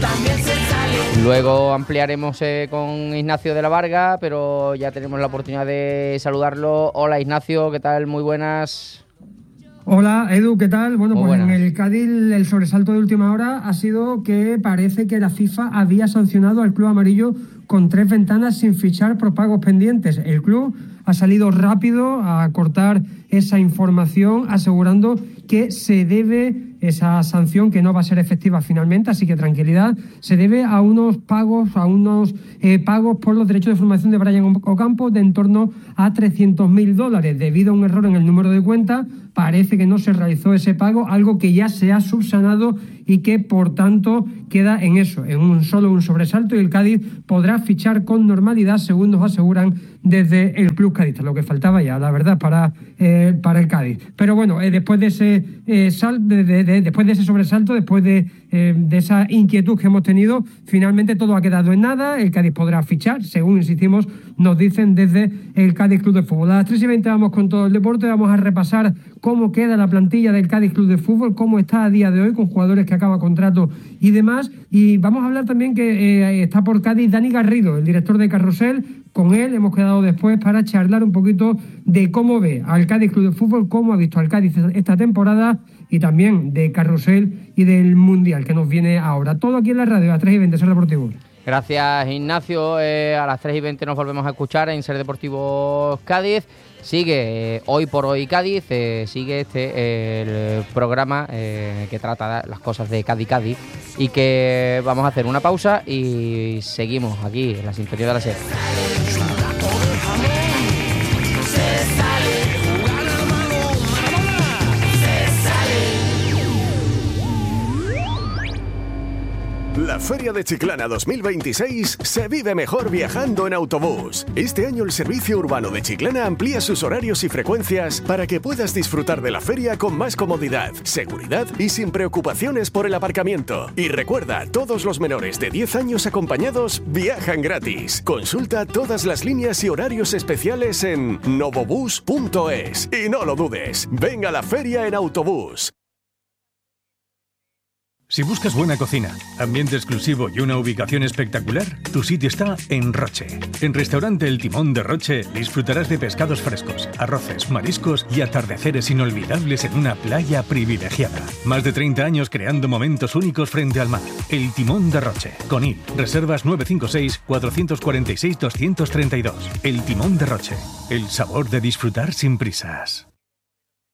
Luego ampliaremos con Ignacio de la Varga, pero ya tenemos la oportunidad de saludarlo. Hola Ignacio, ¿qué tal? Muy buenas. Hola Edu, ¿qué tal? Bueno, Muy pues buenas. en el Cádiz el sobresalto de última hora ha sido que parece que la FIFA había sancionado al club amarillo con 3 ventanas sin fichar por pagos pendientes. El club ha salido rápido a cortar esa información, asegurando que se debe esa sanción, que no va a ser efectiva finalmente, así que tranquilidad, se debe a unos pagos por los derechos de formación de Brian Ocampo de en torno a $300.000. Debido a un error en el número de cuenta, parece que no se realizó ese pago, algo que ya se ha subsanado y que por tanto queda en eso, en solo un sobresalto, y el Cádiz podrá fichar con normalidad, según nos aseguran desde el club cadista, lo que faltaba ya, la verdad, para el Cádiz. Pero bueno, después de ese después de ese sobresalto, después de esa inquietud que hemos tenido, finalmente todo ha quedado en nada. El Cádiz podrá fichar, según insistimos, nos dicen desde el Cádiz Club de Fútbol. A las 3:20 vamos con todo el deporte, vamos a repasar cómo queda la plantilla del Cádiz Club de Fútbol, cómo está a día de hoy con jugadores que acaba contrato y demás, y vamos a hablar también que está por Cádiz Dani Garrido, el director de Carrusel. Con él hemos quedado después para charlar un poquito de cómo ve al Cádiz Club de Fútbol, cómo ha visto al Cádiz esta temporada, y también de Carrusel y del Mundial que nos viene ahora. Todo aquí en la radio, a 3:20, Ser Deportivo. Gracias Ignacio, a las 3:20 nos volvemos a escuchar en Ser Deportivo Cádiz. Sigue Hoy por Hoy Cádiz, sigue el programa que trata las cosas de Cádiz, y que vamos a hacer una pausa y seguimos aquí en la sintonía de la SER. La Feria de Chiclana 2026 se vive mejor viajando en autobús. Este año el Servicio Urbano de Chiclana amplía sus horarios y frecuencias para que puedas disfrutar de la feria con más comodidad, seguridad y sin preocupaciones por el aparcamiento. Y recuerda, todos los menores de 10 años acompañados viajan gratis. Consulta todas las líneas y horarios especiales en novobus.es. Y no lo dudes, ven a la feria en autobús. Si buscas buena cocina, ambiente exclusivo y una ubicación espectacular, tu sitio está en Roche. En Restaurante El Timón de Roche disfrutarás de pescados frescos, arroces, mariscos y atardeceres inolvidables en una playa privilegiada. Más de 30 años creando momentos únicos frente al mar. El Timón de Roche. Conil. Reservas 956-446-232. El Timón de Roche. El sabor de disfrutar sin prisas.